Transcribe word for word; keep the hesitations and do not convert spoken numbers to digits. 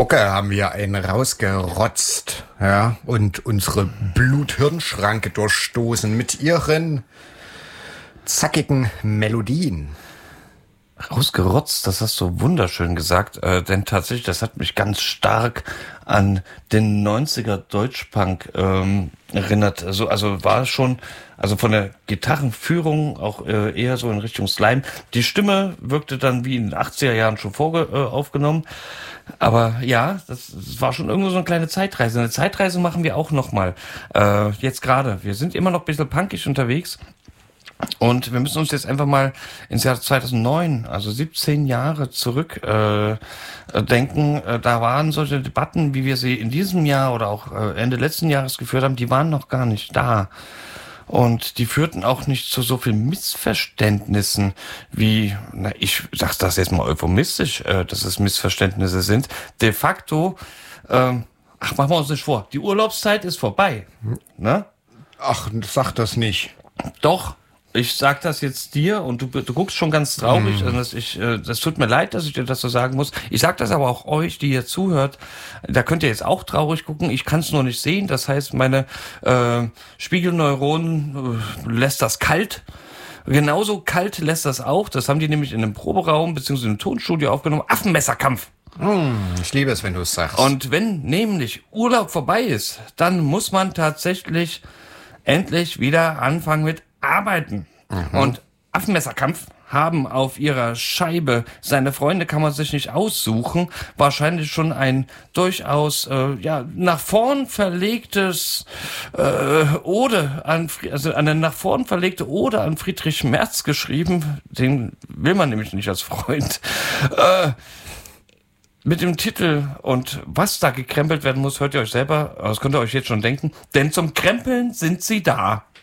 Spucke haben wir einen rausgerotzt, ja, und unsere Blut-Hirn-Schranke durchstoßen mit ihren zackigen Melodien. Rausgerotzt, das hast du wunderschön gesagt, äh, denn tatsächlich, das hat mich ganz stark an den neunziger Deutschpunk ähm, erinnert. Also, also war schon, also von der Gitarrenführung auch äh, eher so in Richtung Slime. Die Stimme wirkte dann wie in den achtziger Jahren schon vorge äh, aufgenommen. Aber ja, das, das war schon irgendwo so eine kleine Zeitreise. Eine Zeitreise machen wir auch nochmal. Äh, jetzt gerade. Wir sind immer noch ein bisschen punkig unterwegs. Und wir müssen uns jetzt einfach mal ins Jahr zweitausendneun, also siebzehn Jahre zurück äh, denken. Äh, da waren solche Debatten, wie wir sie in diesem Jahr oder auch äh, Ende letzten Jahres geführt haben, die waren noch gar nicht da. Und die führten auch nicht zu so vielen Missverständnissen wie, na, ich sag's das jetzt mal euphemistisch, äh, dass es Missverständnisse sind. De facto, äh, ach, machen wir uns nicht vor, die Urlaubszeit ist vorbei. Ne? Ach, sag das nicht. Doch. Ich sag das jetzt dir und du, du guckst schon ganz traurig. Mm. Also das, ich, äh, das tut mir leid, dass ich dir das so sagen muss. Ich sag das aber auch euch, die ihr zuhört. Da könnt ihr jetzt auch traurig gucken. Ich kann es nur nicht sehen. Das heißt, meine äh, Spiegelneuronen äh, lässt das kalt. Genauso kalt lässt das auch. Das haben die nämlich in einem Proberaum beziehungsweise im Tonstudio aufgenommen. Affenmesserkampf. Mm, ich liebe es, wenn du es sagst. Und wenn nämlich Urlaub vorbei ist, dann muss man tatsächlich endlich wieder anfangen mit Arbeiten. Mhm. Und Affenmesserkampf haben auf ihrer Scheibe, seine Freunde kann man sich nicht aussuchen, wahrscheinlich schon ein durchaus äh, ja nach vorn verlegtes äh, Ode an, also eine nach vorn verlegte Ode an Friedrich Merz geschrieben. Den will man nämlich nicht als Freund. Äh, Mit dem Titel und was da gekrempelt werden muss, hört ihr euch selber, das könnt ihr euch jetzt schon denken, denn zum Krempeln sind sie da.